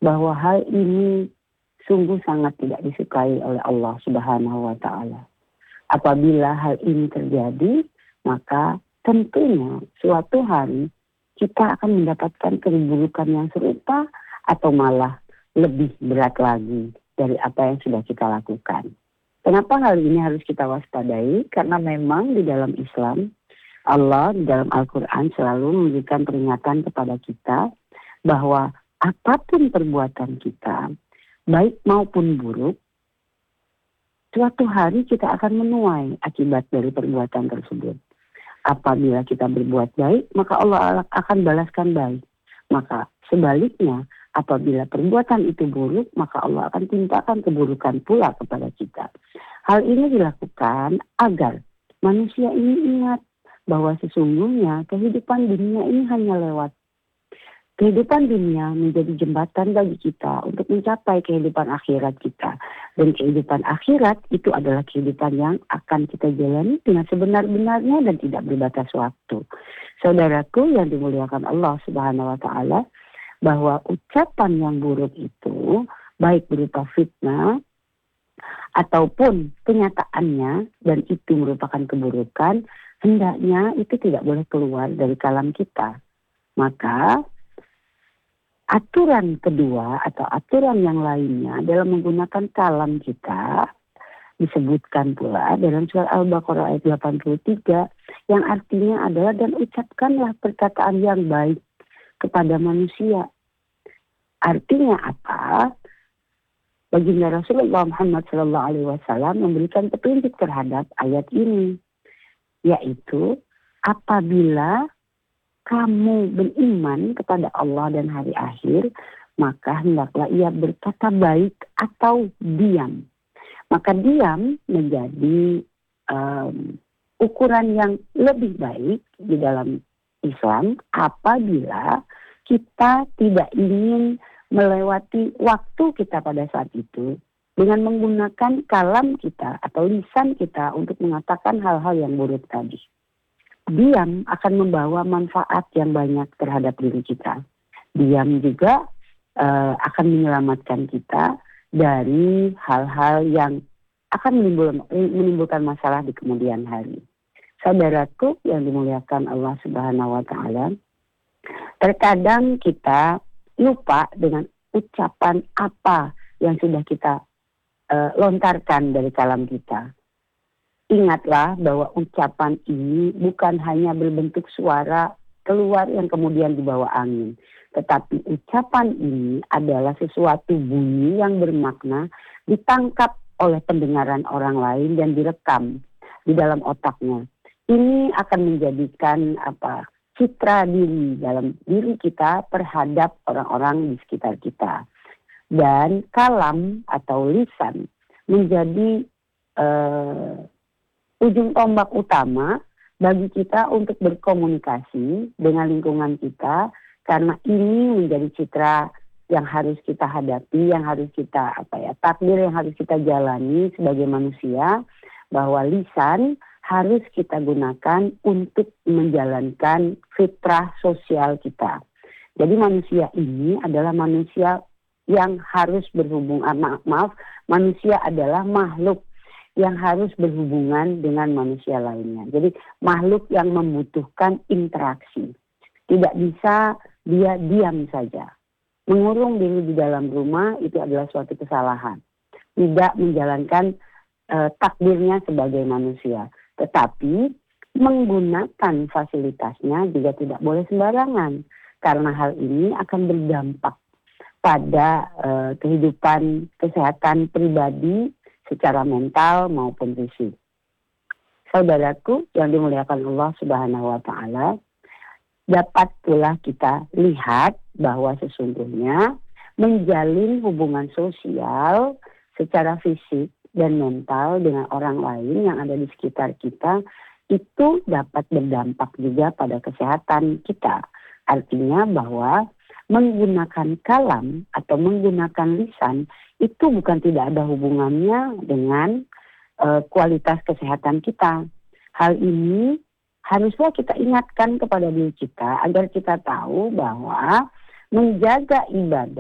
bahwa hal ini sungguh sangat tidak disukai oleh Allah Subhanahu wa Ta'ala. Apabila hal ini terjadi, maka tentunya suatu hari kita akan mendapatkan keburukan yang serupa atau malah lebih berat lagi dari apa yang sudah kita lakukan. Kenapa hal ini harus kita waspadai? Karena memang di dalam Islam, Allah di dalam Al-Quran selalu memberikan peringatan kepada kita bahwa apapun perbuatan kita, baik maupun buruk, suatu hari kita akan menuai akibat dari perbuatan tersebut. Apabila kita berbuat baik, maka Allah akan balaskan baik. Maka sebaliknya, apabila perbuatan itu buruk, maka Allah akan timpakan keburukan pula kepada kita. Hal ini dilakukan agar manusia ini ingat bahwa sesungguhnya kehidupan dunia ini hanya lewat. Kehidupan dunia menjadi jembatan bagi kita untuk mencapai kehidupan akhirat kita. Dan kehidupan akhirat itu adalah kehidupan yang akan kita jalani dengan sebenar-benarnya dan tidak berbatas waktu. Saudaraku yang dimuliakan Allah Subhanahu wa Ta'ala, bahwa ucapan yang buruk itu baik berupa fitnah ataupun kenyataannya dan itu merupakan keburukan, hendaknya itu tidak boleh keluar dari kalam kita. Maka aturan kedua atau aturan yang lainnya dalam menggunakan kalam kita disebutkan pula dalam surah Al-Baqarah ayat 83 yang artinya adalah dan ucapkanlah perkataan yang baik kepada manusia. Artinya apa? Baginda Rasulullah Muhammad SAW memberikan petunjuk terhadap ayat ini, yaitu apabila kamu beriman kepada Allah dan hari akhir, maka hendaklah ia berkata baik atau diam. Maka diam menjadi ukuran yang lebih baik di dalam Islam apabila kita tidak ingin melewati waktu kita pada saat itu dengan menggunakan kalam kita atau lisan kita untuk mengatakan hal-hal yang buruk tadi. Diam akan membawa manfaat yang banyak terhadap diri kita. Diam juga akan menyelamatkan kita dari hal-hal yang akan menimbulkan masalah di kemudian hari. Saudaraku yang dimuliakan Allah Subhanahu wa Ta'ala, terkadang kita lupa dengan ucapan apa yang sudah kita lontarkan dari kalam kita. Ingatlah bahwa ucapan ini bukan hanya berbentuk suara keluar yang kemudian dibawa angin. Tetapi ucapan ini adalah sesuatu bunyi yang bermakna ditangkap oleh pendengaran orang lain dan direkam di dalam otaknya. Ini akan menjadikan citra diri dalam diri kita terhadap orang-orang di sekitar kita. Dan kalam atau lisan menjadi ujung tombak utama bagi kita untuk berkomunikasi dengan lingkungan kita, karena ini menjadi citra yang harus kita hadapi, yang harus kita takdir yang harus kita jalani sebagai manusia, bahwa lisan harus kita gunakan untuk menjalankan fitrah sosial kita. Jadi manusia ini adalah manusia yang harus manusia adalah makhluk yang harus berhubungan dengan manusia lainnya. Jadi makhluk yang membutuhkan interaksi. Tidak bisa dia diam saja. Mengurung diri di dalam rumah itu adalah suatu kesalahan. Tidak menjalankan takdirnya sebagai manusia. Tetapi menggunakan fasilitasnya juga tidak boleh sembarangan. Karena hal ini akan berdampak pada kehidupan kesehatan pribadi secara mental maupun fisik. Saudaraku yang dimuliakan Allah Subhanahu wa Ta'ala, dapat pula kita lihat bahwa sesungguhnya menjalin hubungan sosial secara fisik dan mental dengan orang lain yang ada di sekitar kita itu dapat berdampak juga pada kesehatan kita. Artinya bahwa menggunakan kalam atau menggunakan lisan itu bukan tidak ada hubungannya dengan kualitas kesehatan kita. Hal ini haruslah kita ingatkan kepada diri kita agar kita tahu bahwa menjaga ibadah